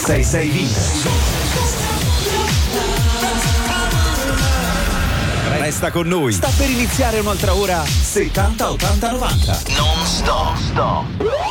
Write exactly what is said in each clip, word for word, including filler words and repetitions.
sei sei Vintage. Resta con noi. Sta per iniziare un'altra ora settanta ottanta novanta. Non stop. Stop.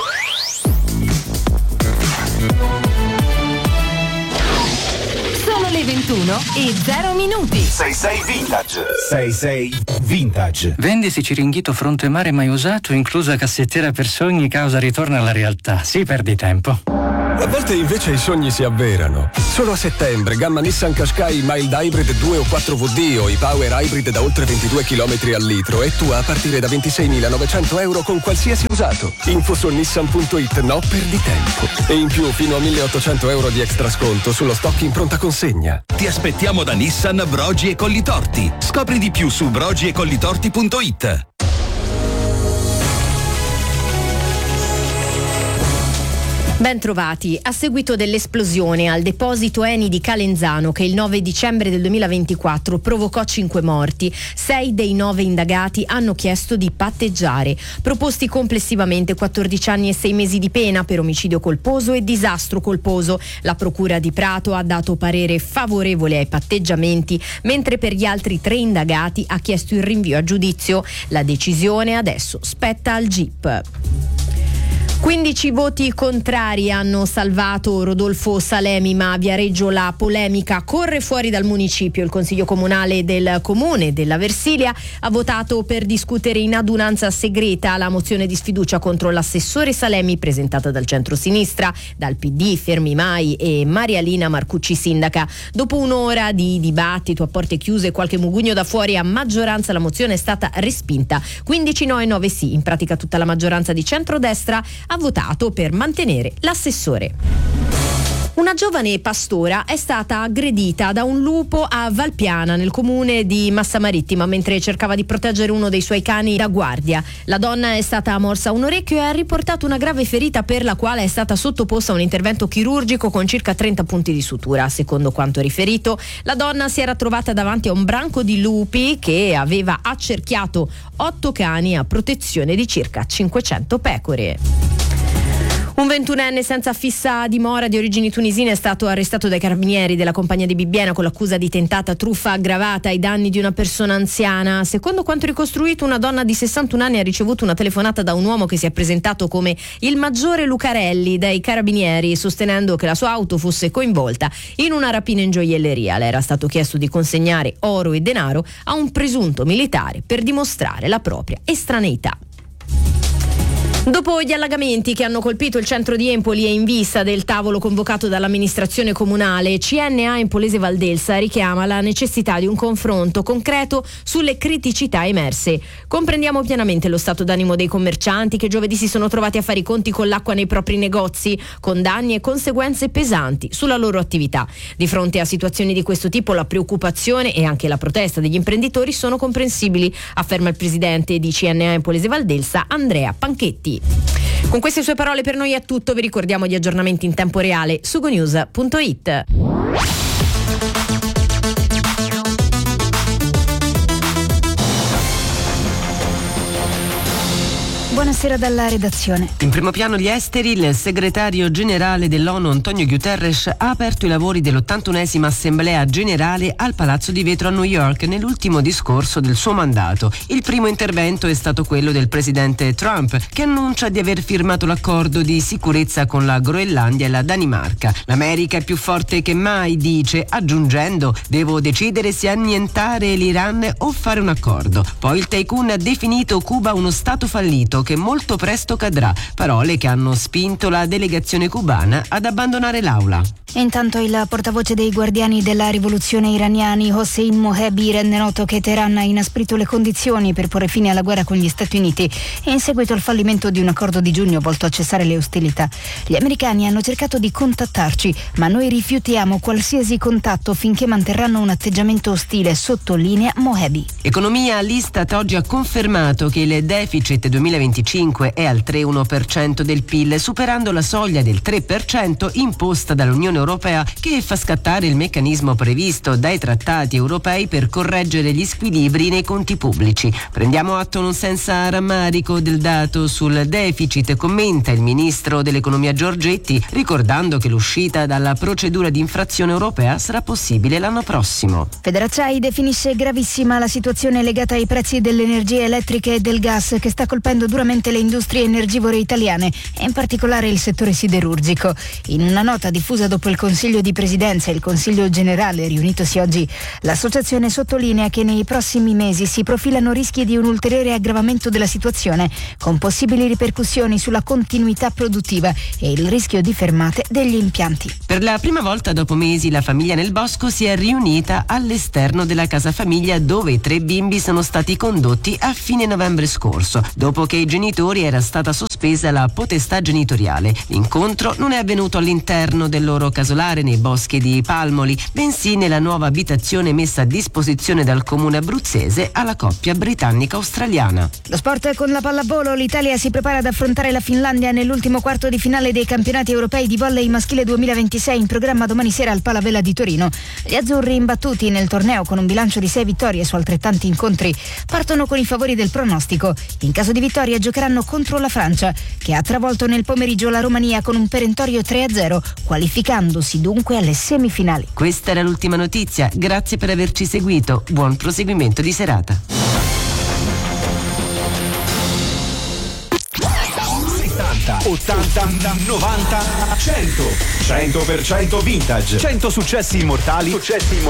Sono le ventuno e zero minuti. sei sei Vintage. sei sei Vintage. Vendisi Ciringhito fronte mare mai usato, inclusa cassettiera per sogni, causa ritorno alla realtà. Si perdi tempo. A volte invece i sogni si avverano. Solo a settembre, gamma Nissan Qashqai Mild Hybrid due o quattro V D o i Power Hybrid da oltre ventidue chilometri al litro e tu a partire da ventiseimilanovecento euro con qualsiasi usato. Info su nissan punto it, no perdi tempo. E in più fino a milleottocento euro di extra sconto sullo stock in pronta consegna. Ti aspettiamo da Nissan Brogi e Collitorti. Scopri di più su brogi e collitorti punto it. Ben trovati. A seguito dell'esplosione al deposito Eni di Calenzano che il nove dicembre del duemilaventiquattro provocò cinque morti, sei dei nove indagati hanno chiesto di patteggiare. Proposti complessivamente quattordici anni e sei mesi di pena per omicidio colposo e disastro colposo. La procura di Prato ha dato parere favorevole ai patteggiamenti, mentre per gli altri tre indagati ha chiesto il rinvio a giudizio. La decisione adesso spetta al G I P. quindici voti contrari hanno salvato Rodolfo Salemi, ma a Viareggio la polemica corre fuori dal municipio. Il Consiglio Comunale del Comune della Versilia ha votato per discutere in adunanza segreta la mozione di sfiducia contro l'assessore Salemi presentata dal centro-sinistra, dal P D, Fermi Mai e Marialina Marcucci sindaca. Dopo un'ora di dibattito a porte chiuse e qualche mugugno da fuori, a maggioranza la mozione è stata respinta. quindici no e nove sì. In pratica tutta la maggioranza di centrodestra ha votato per mantenere l'assessore. Una giovane pastora è stata aggredita da un lupo a Valpiana, nel comune di Massa Marittima, mentre cercava di proteggere uno dei suoi cani da guardia. La donna è stata morsa a un orecchio e ha riportato una grave ferita per la quale è stata sottoposta a un intervento chirurgico con circa trenta punti di sutura. Secondo quanto riferito, la donna si era trovata davanti a un branco di lupi che aveva accerchiato otto cani a protezione di circa cinquecento pecore. Un ventunenne senza fissa dimora di origini tunisine è stato arrestato dai carabinieri della compagnia di Bibbiena con l'accusa di tentata truffa aggravata ai danni di una persona anziana. Secondo quanto ricostruito, una donna di sessantuno anni ha ricevuto una telefonata da un uomo che si è presentato come il maggiore Lucarelli dai carabinieri, sostenendo che la sua auto fosse coinvolta in una rapina in gioielleria. Le era stato chiesto di consegnare oro e denaro a un presunto militare per dimostrare la propria estraneità. Dopo gli allagamenti che hanno colpito il centro di Empoli e in vista del tavolo convocato dall'amministrazione comunale, C N A Empolese Valdelsa richiama la necessità di un confronto concreto sulle criticità emerse. Comprendiamo pienamente lo stato d'animo dei commercianti che giovedì si sono trovati a fare i conti con l'acqua nei propri negozi, con danni e conseguenze pesanti sulla loro attività. Di fronte a situazioni di questo tipo la preoccupazione e anche la protesta degli imprenditori sono comprensibili, afferma il presidente di C N A Empolese Valdelsa, Andrea Panchetti. Con queste sue parole per noi è tutto. Vi ricordiamo gli aggiornamenti in tempo reale su gonews punto it. Buonasera dalla redazione. In primo piano gli esteri, il segretario generale dell'ONU Antonio Guterres ha aperto i lavori dell'ottantunesima Assemblea Generale al Palazzo di Vetro a New York nell'ultimo discorso del suo mandato. Il primo intervento è stato quello del presidente Trump, che annuncia di aver firmato l'accordo di sicurezza con la Groenlandia e la Danimarca. L'America è più forte che mai, dice, aggiungendo: devo decidere se annientare l'Iran o fare un accordo. Poi il tycoon ha definito Cuba uno stato fallito che molto presto cadrà, parole che hanno spinto la delegazione cubana ad abbandonare l'aula. Intanto il portavoce dei guardiani della rivoluzione iraniani Hossein Mohebi rende noto che Teheran ha inasprito le condizioni per porre fine alla guerra con gli Stati Uniti in seguito al fallimento di un accordo di giugno volto a cessare le ostilità. Gli americani hanno cercato di contattarci, ma noi rifiutiamo qualsiasi contatto finché manterranno un atteggiamento ostile, sottolinea Mohebi. Economia, l'Istat oggi ha confermato che il deficit duemilaventicinque duemilaventicinque è al tre virgola uno per cento del P I L, superando la soglia del tre per cento imposta dall'Unione Europea, che fa scattare il meccanismo previsto dai trattati europei per correggere gli squilibri nei conti pubblici. Prendiamo atto non senza rammarico del dato sul deficit, commenta il ministro dell'economia Giorgetti, ricordando che l'uscita dalla procedura di infrazione europea sarà possibile l'anno prossimo. Federacciai definisce gravissima la situazione legata ai prezzi delle energie elettriche e del gas, che sta colpendo duramente le industrie energivore italiane e in particolare il settore siderurgico. In una nota diffusa dopo il Consiglio di Presidenza e il Consiglio Generale riunitosi oggi, l'associazione sottolinea che nei prossimi mesi si profilano rischi di un ulteriore aggravamento della situazione, con possibili ripercussioni sulla continuità produttiva e il rischio di fermate degli impianti. Per la prima volta dopo mesi la famiglia Nel Bosco si è riunita all'esterno della casa famiglia, dove i tre bimbi sono stati condotti a fine novembre scorso, dopo che ai genitori era stata sospesa la potestà genitoriale. L'incontro non è avvenuto all'interno del loro casolare nei boschi di Palmoli, bensì nella nuova abitazione messa a disposizione dal comune abruzzese alla coppia britannica-australiana. Lo sport con la pallavolo. L'Italia si prepara ad affrontare la Finlandia nell'ultimo quarto di finale dei campionati europei di volley maschile duemilaventisei, in programma domani sera al Palavela di Torino. Gli azzurri, imbattuti nel torneo con un bilancio di sei vittorie su altrettanti incontri, partono con i favori del pronostico. In caso di vittoria giocheranno contro la Francia, che ha travolto nel pomeriggio la Romania con un perentorio tre a zero, qualificandosi dunque alle semifinali. Questa era l'ultima notizia, grazie per averci seguito, buon proseguimento di serata. settanta, ottanta, novanta, cento. cento per cento vintage. cento successi immortali. Successi immortali.